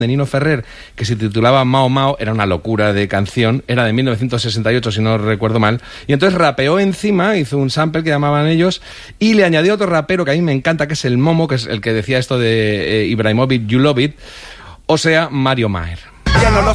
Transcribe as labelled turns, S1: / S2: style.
S1: de Nino Ferrer, que se titulaba Mao Mao, era una locura de canción, era de 1968 si no recuerdo mal, y entonces rapeó encima, hizo un sample que llamaban ellos, y le añadió otro rapero que a mí me encanta, que es el Momo, que es el que decía esto de Ibrahimovic, You Love It, o sea, Mario Maher.